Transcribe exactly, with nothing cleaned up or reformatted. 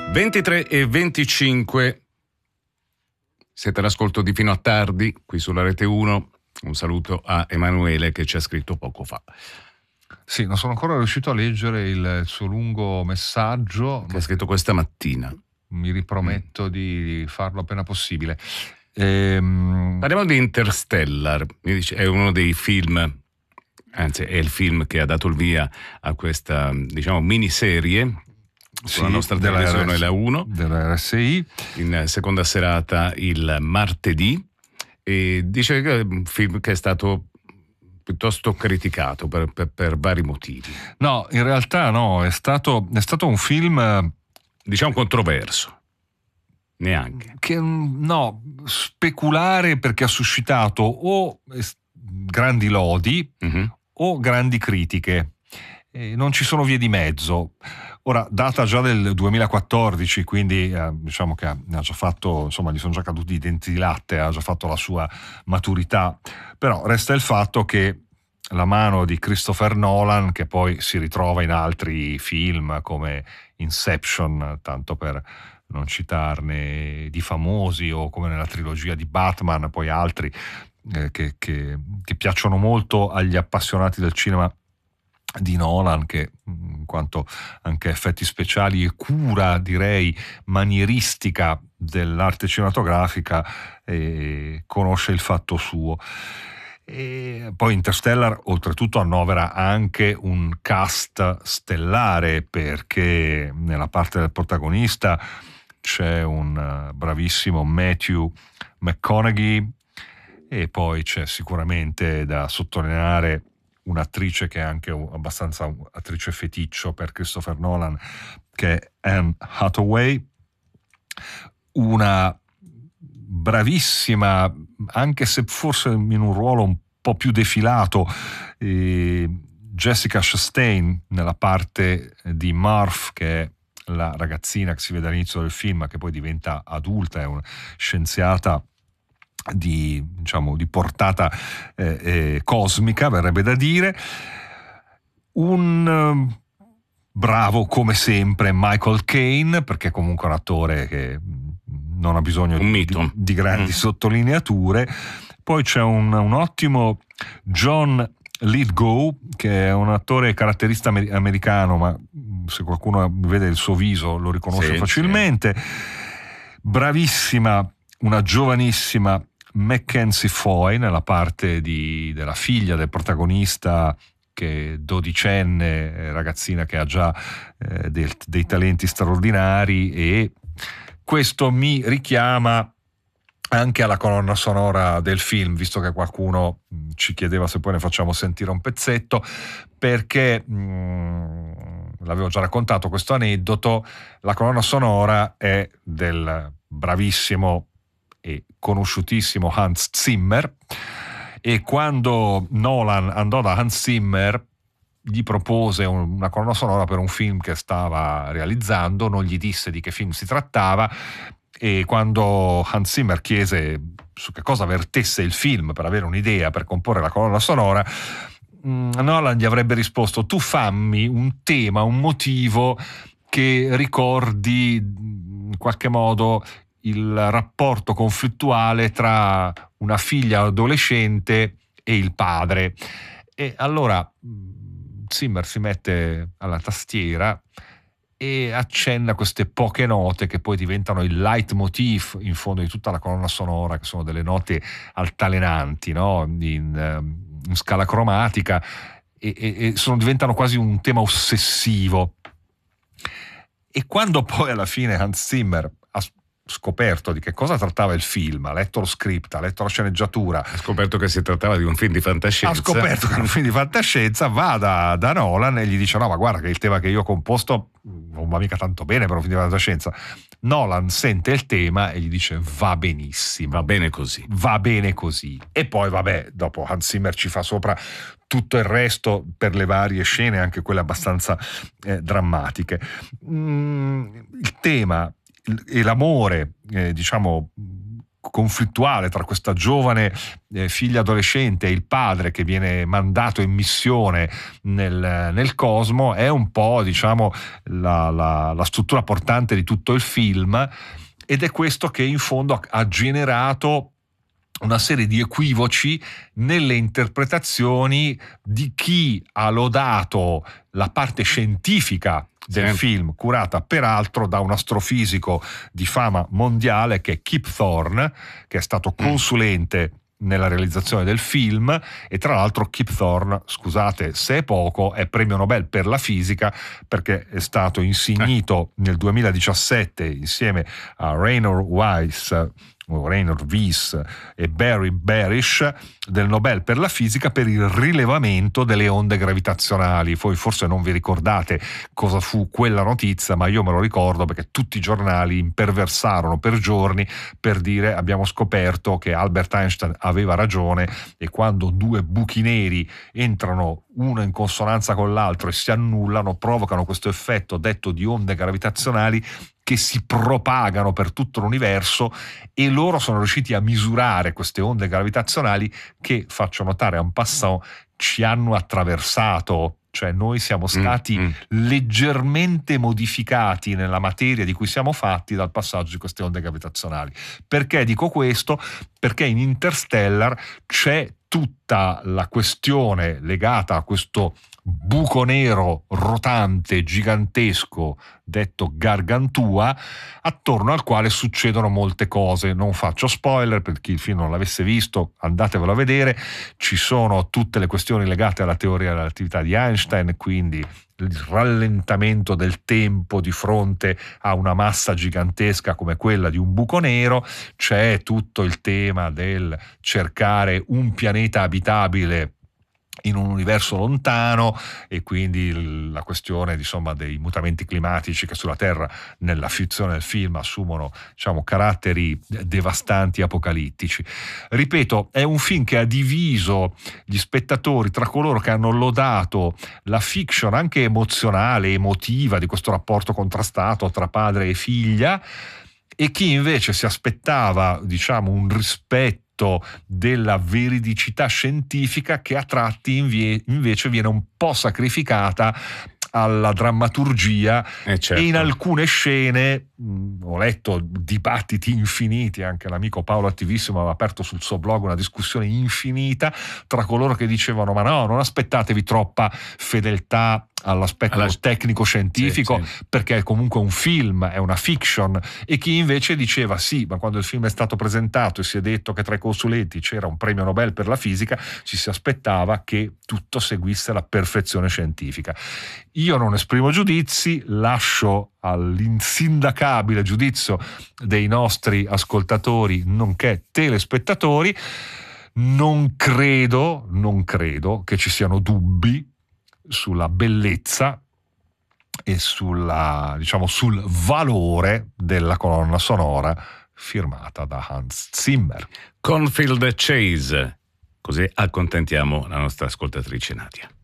ventitré e venticinque. Siete all'ascolto di Fino a Tardi, qui sulla Rete uno. Un saluto a Emanuele che ci ha scritto poco fa. Sì, non sono ancora riuscito a leggere il suo lungo messaggio. Che ha scritto questa mattina. Mi riprometto mm. di farlo appena possibile. Ehm... Parliamo di Interstellar. Mi dice, è uno dei film, anzi è il film che ha dato il via a questa, diciamo, miniserie sulla sì, nostra televisione, la uno, della R S I, in seconda serata il martedì, e dice che è un film che è stato piuttosto criticato per, per, per vari motivi. No, in realtà no, è stato, è stato un film, diciamo, controverso. Neanche. Che, no, speculare, perché ha suscitato o grandi lodi uh-huh. o grandi critiche. E non ci sono vie di mezzo. Ora, data già del duemilaquattordici, quindi eh, diciamo che ha, ha già fatto, insomma, gli sono già caduti i denti di latte, ha già fatto la sua maturità, però resta il fatto che la mano di Christopher Nolan, che poi si ritrova in altri film come Inception, tanto per non citarne di famosi, o come nella trilogia di Batman, poi altri eh, che, che, che piacciono molto agli appassionati del cinema di Nolan, che in quanto anche effetti speciali e cura, direi, manieristica dell'arte cinematografica, eh, conosce il fatto suo. E poi Interstellar oltretutto annovera anche un cast stellare, perché nella parte del protagonista c'è un bravissimo Matthew McConaughey, e poi c'è sicuramente da sottolineare un'attrice che è anche abbastanza attrice feticcio per Christopher Nolan, che è Anne Hathaway, una bravissima, anche se forse in un ruolo un po' più defilato, eh, Jessica Chastain nella parte di Marv, che è la ragazzina che si vede all'inizio del film, che poi diventa adulta, è una scienziata di, diciamo, di portata eh, eh, cosmica, verrebbe da dire. Un uh, bravo come sempre Michael Caine, perché comunque è un attore che non ha bisogno di, di, di grandi mm. sottolineature. Poi c'è un, un ottimo John Lithgow, che è un attore caratterista amer- americano, ma se qualcuno vede il suo viso lo riconosce sì, facilmente. Sì. Bravissima una giovanissima Mackenzie Foy nella parte di, della figlia del protagonista, che è dodicenne, ragazzina che ha già eh, del, dei talenti straordinari, e questo mi richiama anche alla colonna sonora del film, visto che qualcuno ci chiedeva se poi ne facciamo sentire un pezzetto, perché mh, l'avevo già raccontato questo aneddoto. La colonna sonora è del bravissimo e conosciutissimo Hans Zimmer, e quando Nolan andò da Hans Zimmer gli propose una colonna sonora per un film che stava realizzando, non gli disse di che film si trattava, e quando Hans Zimmer chiese su che cosa vertesse il film per avere un'idea per comporre la colonna sonora, Nolan gli avrebbe risposto: tu fammi un tema, un motivo che ricordi in qualche modo il rapporto conflittuale tra una figlia adolescente e il padre. E allora Zimmer si mette alla tastiera e accenna queste poche note che poi diventano il leitmotiv in fondo di tutta la colonna sonora, che sono delle note altalenanti, no? in, in scala cromatica, e, e, e sono, diventano quasi un tema ossessivo. E quando poi alla fine Hans Zimmer ha scoperto di che cosa trattava il film, ha letto lo script, ha letto la sceneggiatura, ha scoperto che si trattava di un film di fantascienza, ha scoperto che era un film di fantascienza, va da, da Nolan e gli dice: no, ma guarda che il tema che io ho composto non va mica tanto bene per un film di fantascienza. Nolan sente il tema e gli dice: va benissimo, va bene così, va bene così. E poi vabbè, dopo Hans Zimmer ci fa sopra tutto il resto per le varie scene, anche quelle abbastanza eh, drammatiche. Mm, il tema e l'amore, eh, diciamo, conflittuale tra questa giovane eh, figlia adolescente e il padre che viene mandato in missione nel, nel cosmo è un po', diciamo, la, la, la struttura portante di tutto il film, ed è questo che in fondo ha generato una serie di equivoci nelle interpretazioni di chi ha lodato la parte scientifica del sì. film, curata peraltro da un astrofisico di fama mondiale che è Kip Thorne, che è stato consulente nella realizzazione del film, e tra l'altro Kip Thorne, scusate se è poco, è premio Nobel per la fisica, perché è stato insignito nel duemiladiciassette insieme a Raynor Weiss Raynor Weiss e Barry Barish del Nobel per la fisica per il rilevamento delle onde gravitazionali. Voi forse non vi ricordate cosa fu quella notizia, ma io me lo ricordo perché tutti i giornali imperversarono per giorni per dire: abbiamo scoperto che Albert Einstein aveva ragione, e quando due buchi neri entrano uno in consonanza con l'altro e si annullano, provocano questo effetto detto di onde gravitazionali che si propagano per tutto l'universo, e loro sono riusciti a misurare queste onde gravitazionali che, faccio notare en passant, ci hanno attraversato. Cioè noi siamo stati mm, mm. leggermente modificati nella materia di cui siamo fatti dal passaggio di queste onde gravitazionali. Perché dico questo? Perché in Interstellar c'è tutta la questione legata a questo buco nero rotante gigantesco detto Gargantua, attorno al quale succedono molte cose. Non faccio spoiler per chi il film non l'avesse visto, andatevelo a vedere. Ci sono tutte le questioni legate alla teoria della relatività di Einstein, quindi il rallentamento del tempo di fronte a una massa gigantesca come quella di un buco nero. C'è tutto il tema del cercare un pianeta abitabile in un universo lontano, e quindi la questione, insomma, dei mutamenti climatici che sulla Terra nella fizione del film assumono, diciamo, caratteri devastanti, apocalittici. Ripeto, è un film che ha diviso gli spettatori tra coloro che hanno lodato la fiction anche emozionale, emotiva, di questo rapporto contrastato tra padre e figlia, e chi invece si aspettava, diciamo, un rispetto della veridicità scientifica che a tratti invie- invece viene un po' sacrificata alla drammaturgia, eh certo. E in alcune scene mh, ho letto dibattiti infiniti, anche l'amico Paolo Attivissimo aveva aperto sul suo blog una discussione infinita tra coloro che dicevano: ma no, non aspettatevi troppa fedeltà all'aspetto Alla... tecnico-scientifico, sì, sì. perché è comunque un film, è una fiction, e chi invece diceva: sì, ma quando il film è stato presentato e si è detto che tra i consulenti c'era un premio Nobel per la fisica, ci si aspettava che tutto seguisse la perfezione scientifica. Io non esprimo giudizi, lascio all'insindacabile giudizio dei nostri ascoltatori nonché telespettatori. Non credo, non credo che ci siano dubbi sulla bellezza e sulla, diciamo, sul valore della colonna sonora firmata da Hans Zimmer. Cornfield Chase, così accontentiamo la nostra ascoltatrice Nadia.